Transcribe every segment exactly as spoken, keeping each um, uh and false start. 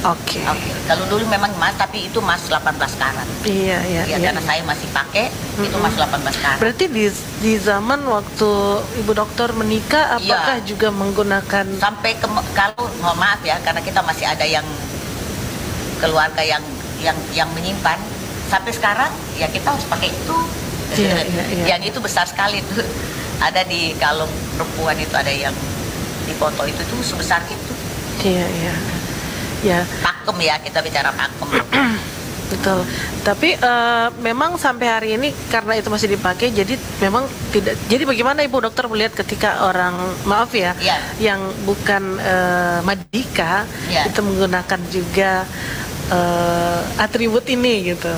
Oke. Okay. Oke. Okay. Kalau dulu memang emas, tapi itu emas delapan belas karat. Iya, iya. Ya, iya karena iya. saya masih pakai mm-hmm. itu emas delapan belas karat. Berarti di di zaman waktu Ibu Dokter menikah, apakah ya. juga menggunakan sampai ke, kalau mohon maaf ya, karena kita masih ada yang keluarga yang yang yang menyimpan sampai sekarang, ya kita harus pakai itu. Iya, iya, iya. Yang itu besar sekali tuh. Ada di kalung perempuan itu, ada yang di foto itu tuh sebesar itu. Iya, iya. Ya. Pakem ya, kita bicara pakem. Betul. Tapi uh, memang sampai hari ini karena itu masih dipakai, jadi memang tidak. Jadi bagaimana Ibu Dokter melihat ketika orang, maaf ya, ya. yang bukan uh, Madika ya. itu menggunakan juga uh, atribut ini gitu?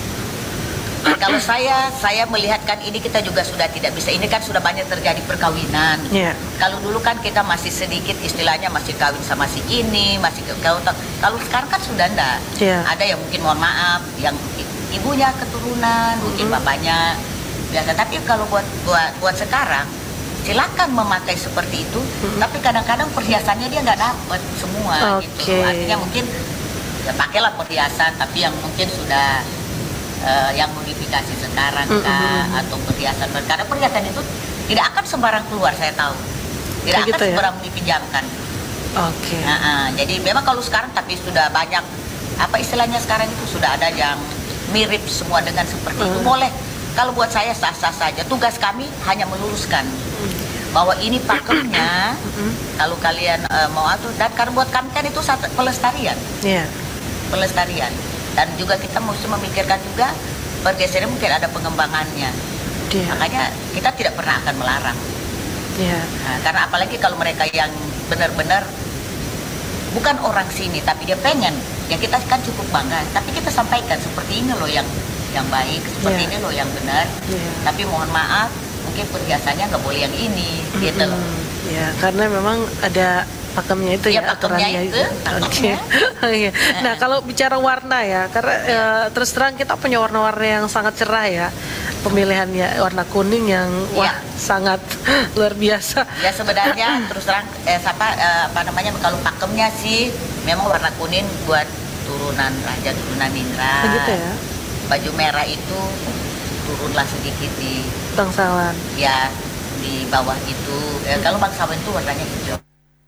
Kalau saya, saya melihatkan ini kita juga sudah tidak bisa. Ini kan sudah banyak terjadi perkawinan. Yeah. Kalau dulu kan kita masih sedikit, istilahnya masih kawin sama si ini, masih kalau kalau sekarang kan sudah enggak. Yeah. Ada yang mungkin mohon maaf, yang ibunya keturunan, mungkin mm-hmm. bapaknya biasa. Tapi kalau buat buat buat sekarang, silakan memakai seperti itu. Mm-hmm. Tapi kadang-kadang perhiasannya dia nggak dapat semua. Okay. Gitu. Artinya mungkin ya pakailah perhiasan, tapi yang mungkin sudah Uh, yang modifikasi sekarang kah, mm-hmm. atau perhiasan, karena perhiasan itu tidak akan sembarang keluar, saya tahu tidak Kayak akan gitu sembarang ya? dipinjamkan. Oke. Okay. Nah, uh, jadi memang kalau sekarang, tapi sudah banyak apa istilahnya sekarang itu sudah ada yang mirip semua dengan seperti mm. itu. Boleh, kalau buat saya sah-sah saja. Tugas kami hanya meluruskan mm. bahwa ini pakemnya. mm-hmm. Kalau kalian uh, mau atur, dan karena buat kami kan itu satu pelestarian. Yeah. Pelestarian. Dan juga kita mesti memikirkan juga pergeseran mungkin ada pengembangannya. Yeah. Makanya kita tidak pernah akan melarang. Yeah. Nah, karena apalagi kalau mereka yang benar-benar bukan orang sini, tapi dia pengen, ya kita kan cukup bangga. Tapi kita sampaikan seperti ini loh yang yang baik, seperti yeah. ini loh yang benar. Yeah. Tapi mohon maaf, mungkin perhiasannya nggak boleh yang ini, mm-hmm. gitu loh. Ya, karena memang ada pakemnya itu ya, ya aturannya itu. Oke. Okay. Nah, kalau bicara warna ya, karena ya, terus terang kita punya warna-warna yang sangat cerah ya. Pemilihannya warna kuning yang wah ya. sangat luar biasa. Ya sebenarnya terus terang eh, apa, eh, apa namanya kalau pakemnya sih memang warna kuning buat turunan raja, turunan Indra. Begitu ya. Baju merah itu turunlah sedikit di bangsawan. Ya, di bawah itu. Eh, kalau bangsawan itu warnanya hijau.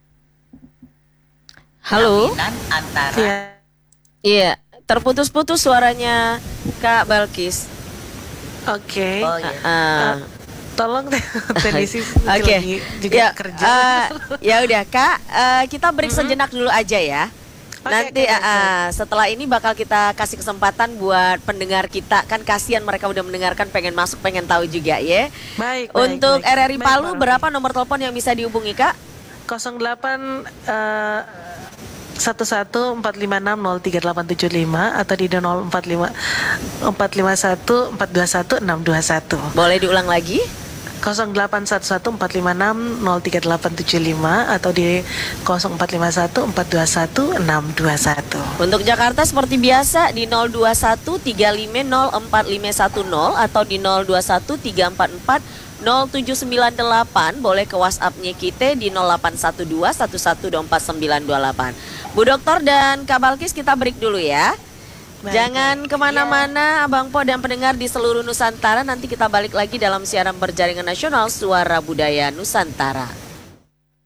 Halo. Antara iya. Iya, terputus-putus suaranya Kak Balkis. Oke. Okay. Oh, iya. uh, uh, tolong teknisi okay. lagi juga ya, kerja. Uh, ya udah Kak, uh, kita break mm-hmm. sejenak dulu aja ya. Okay, Nanti okay, uh, setelah ini bakal kita kasih kesempatan buat pendengar kita. Kan kasihan mereka udah mendengarkan, pengen masuk, pengen tahu juga ya. Baik. Untuk baik, R R I baik, Palu baik, berapa nomor telepon yang bisa dihubungi Kak? nol delapan uh, satu satu empat lima enam nol tiga delapan tujuh lima atau di nol empat lima empat lima satu empat dua satu enam dua satu. Boleh diulang lagi? nol delapan satu satu empat lima enam nol tiga delapan tujuh lima atau di nol empat lima satu empat dua satu enam dua satu. Untuk Jakarta seperti biasa di nol dua satu tiga lima nol empat lima satu nol atau di nol dua satu tiga empat empat nol tujuh sembilan delapan. Boleh ke WhatsApp-nya kita di nol delapan satu dua satu satu dua empat sembilan dua delapan. Bu Dokter dan Kak Balkis, kita break dulu ya. Baik, Jangan kemana-mana, ya. Abang Po dan pendengar di seluruh Nusantara. Nanti kita balik lagi dalam siaran berjaringan nasional Suara Budaya Nusantara.